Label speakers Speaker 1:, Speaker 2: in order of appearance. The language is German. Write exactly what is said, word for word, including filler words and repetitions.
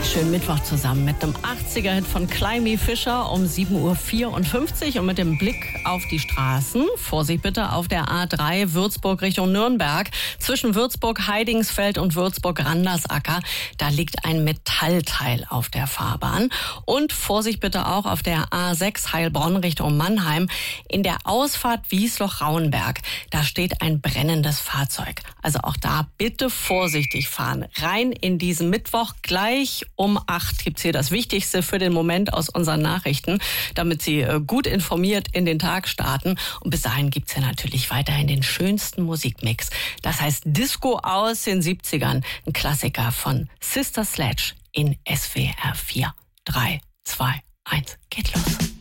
Speaker 1: Schönen Mittwoch zusammen mit einem achtziger-Hit von Climby Fisher um sieben Uhr vierundfünfzig und mit dem Blick auf die Straßen. Vorsicht bitte auf der A drei Würzburg Richtung Nürnberg. Zwischen Würzburg Heidingsfeld und Würzburg Randersacker, da liegt ein Metallteil auf der Fahrbahn. Und Vorsicht bitte auch auf der A sechs Heilbronn Richtung Mannheim. In der Ausfahrt Wiesloch-Rauenberg, da steht ein brennendes Fahrzeug. Also auch da bitte vorsichtig fahren. Rein in diesen Mittwoch. Gleich um acht gibt's hier das Wichtigste für den Moment aus unseren Nachrichten, damit Sie gut informiert in den Tag starten. Und bis dahin gibt's ja natürlich weiterhin den schönsten Musikmix. Das heißt Disco aus den siebzigern. Ein Klassiker von Sister Sledge in S W R vier. drei, zwei, eins, geht los.